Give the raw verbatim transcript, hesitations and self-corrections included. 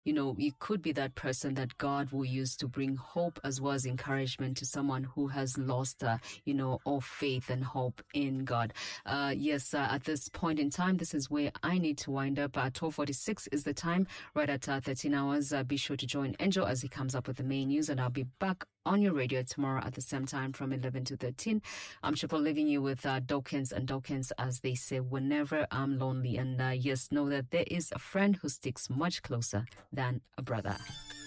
you know, you could be that person that God will use to bring hope as well as encouragement to someone who has lost, uh, you know, all faith and hope in God. Uh, yes, uh, at this point in time, this is where I need to wind up. Uh, twelve forty-six is the time, right at uh, thirteen hours. Uh, be sure to join Angel as he comes up with the main news, and I'll be back on your radio tomorrow at the same time from eleven to thirteen. I'm Triple leaving you with uh, Dawkins and Dawkins, as they say, whenever I'm lonely. And uh, yes, know that there is a friend who sticks much closer than a brother.